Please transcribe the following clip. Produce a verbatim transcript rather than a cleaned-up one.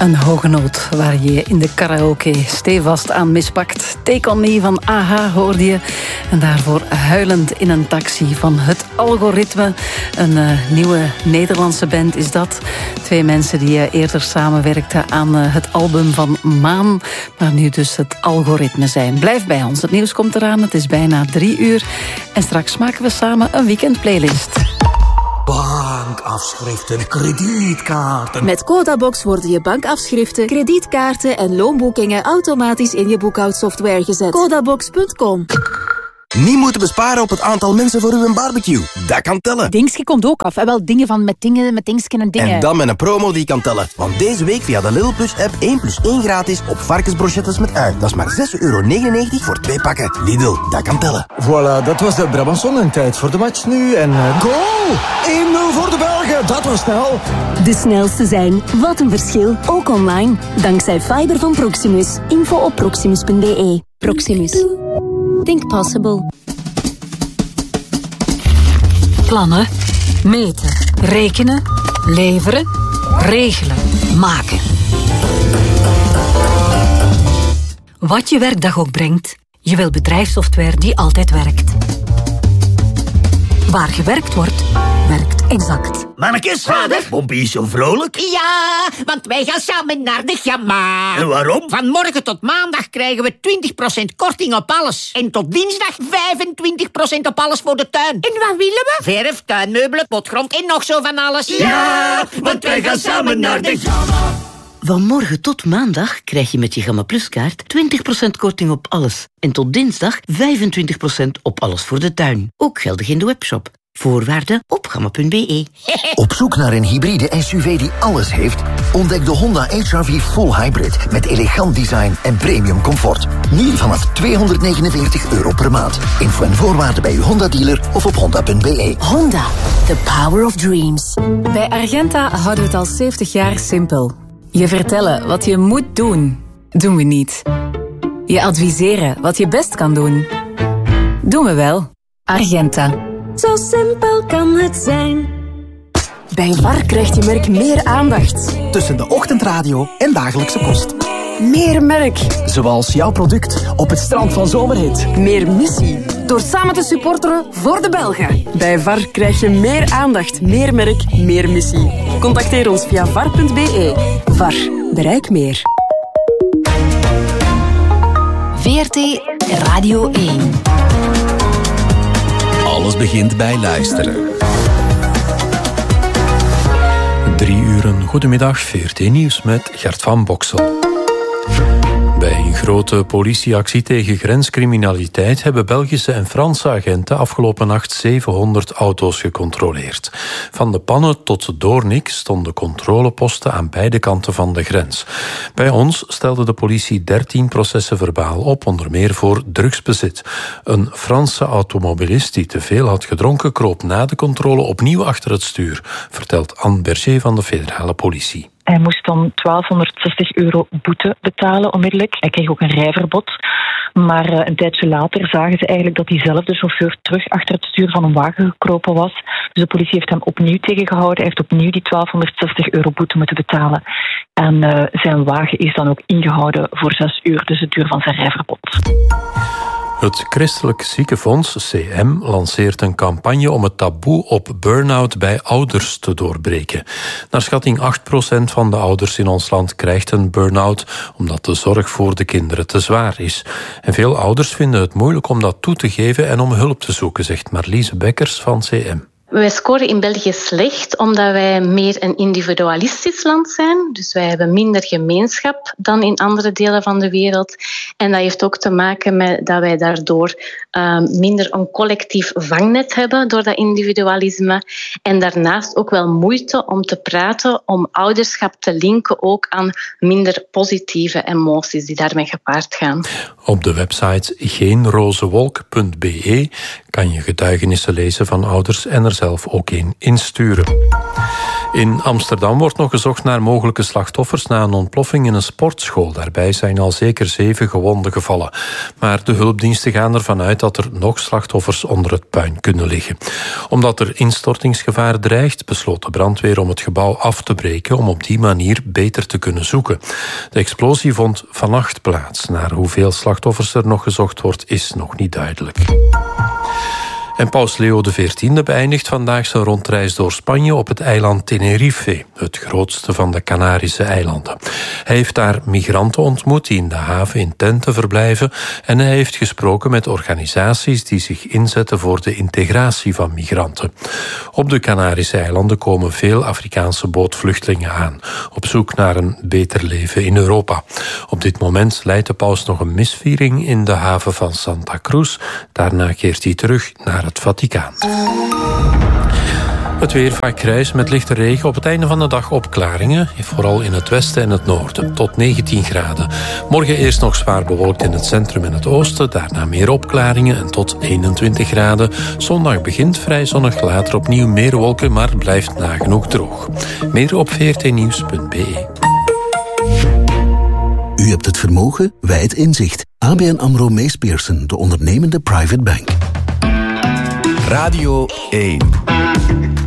Een hoge noot waar je in de karaoke stevast aan mispakt. Take On Me van A H hoorde je. En daarvoor Huilend in een taxi van Het Algoritme. Een uh, nieuwe Nederlandse band is dat. Twee mensen die uh, eerder samenwerkten aan uh, het album van Maan. Maar nu dus Het Algoritme zijn. Blijf bij ons. Het nieuws komt eraan. Het is bijna drie uur. En straks maken we samen een weekendplaylist. Bankafschriften, kredietkaarten. Met Codabox worden je bankafschriften, kredietkaarten en loonboekingen automatisch in je boekhoudsoftware gezet. Codabox punt com. Niet moeten besparen op het aantal mensen voor uw barbecue. Dat kan tellen. Dingske komt ook af. En wel dingen van met dingen, met dingsken en dingen. En dan met een promo die kan tellen. Want deze week via de Lidl Plus app één plus één gratis op varkensbrochettes met ui. Dat is maar zes euro negenennegentig voor twee pakken. Lidl, dat kan tellen. Voilà, dat was de Brabançon en tijd voor de match nu. En uh, goal! één nul voor de Belgen. Dat was snel. De snelste zijn. Wat een verschil. Ook online. Dankzij fiber van Proximus. Info op proximus punt b e. Proximus. Think possible. Plannen, meten, rekenen, leveren, regelen, maken. Wat je werkdag ook brengt, je wil bedrijfssoftware die altijd werkt. Waar gewerkt wordt, werkt Exact. Mannekes, vader, Pompie is zo vrolijk. Ja, want wij gaan samen naar de Gamma. En waarom? Van morgen tot maandag krijgen we twintig procent korting op alles. En tot dinsdag vijfentwintig procent op alles voor de tuin. En wat willen we? Verf, tuinmeubelen, potgrond en nog zo van alles. Ja, want wij gaan samen naar de Gamma. Van morgen tot maandag krijg je met je Gamma Plus kaart twintig procent korting op alles. En tot dinsdag vijfentwintig procent op alles voor de tuin. Ook geldig in de webshop. Voorwaarden op gamma punt b e. Op zoek naar een hybride S U V die alles heeft? Ontdek de Honda H R V Full Hybrid met elegant design en premium comfort. Nu vanaf tweehonderdnegenenveertig euro per maand. Info en voorwaarden bij uw Honda dealer of op honda punt b e. Honda, the power of dreams. Bij Argenta houden we het al zeventig jaar simpel. Je vertellen wat je moet doen, doen we niet. Je adviseren wat je best kan doen, doen we wel. Argenta. Zo simpel kan het zijn. Bij V A R krijgt je merk meer aandacht. Tussen de ochtendradio en dagelijkse kost. Meer merk. Zoals jouw product op het strand van Zomerhit. Meer missie. Door samen te supporteren voor de Belgen. Bij V A R krijg je meer aandacht, meer merk, meer missie. Contacteer ons via var punt b e. V A R. Bereik meer. V R T Radio één. Alles begint bij luisteren. Drie uur, goedemiddag, V R T Nieuws met Gert van Boksel. Bij een grote politieactie tegen grenscriminaliteit hebben Belgische en Franse agenten afgelopen nacht zevenhonderd auto's gecontroleerd. Van de Pannen tot Doornik stonden controleposten aan beide kanten van de grens. Bij ons stelde de politie dertien processen verbaal op, onder meer voor drugsbezit. Een Franse automobilist die te veel had gedronken kroop na de controle opnieuw achter het stuur, vertelt Anne Berger van de federale politie. Hij moest dan twaalfhonderdzestig euro boete betalen onmiddellijk. Hij kreeg ook een rijverbod. Maar uh, een tijdje later zagen ze eigenlijk dat diezelfde chauffeur terug achter het stuur van een wagen gekropen was. Dus de politie heeft hem opnieuw tegengehouden. Hij heeft opnieuw die twaalfhonderdzestig euro boete moeten betalen. En uh, zijn wagen is dan ook ingehouden voor zes uur, dus het duur van zijn rijverbod. Het Christelijk Ziekenfonds, C M, lanceert een campagne om het taboe op burn-out bij ouders te doorbreken. Naar schatting acht procent van de ouders in ons land krijgt een burn-out omdat de zorg voor de kinderen te zwaar is. En veel ouders vinden het moeilijk om dat toe te geven en om hulp te zoeken, zegt Marliese Bekkers van C M. Wij scoren in België slecht omdat wij meer een individualistisch land zijn. Dus wij hebben minder gemeenschap dan in andere delen van de wereld. En dat heeft ook te maken met dat wij daardoor uh, minder een collectief vangnet hebben door dat individualisme. En daarnaast ook wel moeite om te praten, om ouderschap te linken ook aan minder positieve emoties die daarmee gepaard gaan. Op de website geenrozewolk punt b e kan je getuigenissen lezen van ouders en er zelf ook een insturen. In Amsterdam wordt nog gezocht naar mogelijke slachtoffers na een ontploffing in een sportschool. Daarbij zijn al zeker zeven gewonden gevallen. Maar de hulpdiensten gaan ervan uit dat er nog slachtoffers onder het puin kunnen liggen. Omdat er instortingsgevaar dreigt, besloot de brandweer om het gebouw af te breken om op die manier beter te kunnen zoeken. De explosie vond vannacht plaats. Naar hoeveel slachtoffers er nog gezocht wordt, is nog niet duidelijk. En paus Leo de veertiende beëindigt vandaag zijn rondreis door Spanje op het eiland Tenerife, het grootste van de Canarische eilanden. Hij heeft daar migranten ontmoet die in de haven in tenten verblijven en hij heeft gesproken met organisaties die zich inzetten voor de integratie van migranten. Op de Canarische eilanden komen veel Afrikaanse bootvluchtelingen aan, op zoek naar een beter leven in Europa. Op dit moment leidt de paus nog een misviering in de haven van Santa Cruz. Daarna keert hij terug naar het Vaticaan. Het weer vaak grijs met lichte regen. Op het einde van de dag opklaringen. Vooral in het westen en het noorden. Tot negentien graden. Morgen eerst nog zwaar bewolkt in het centrum en het oosten. Daarna meer opklaringen en tot eenentwintig graden. Zondag begint vrij zonnig. Later opnieuw meer wolken, maar blijft nagenoeg droog. Meer op v r t nieuws punt b e. U hebt het vermogen, wij het inzicht. A B N AMRO Mees Pierson, de ondernemende private bank. Radio één.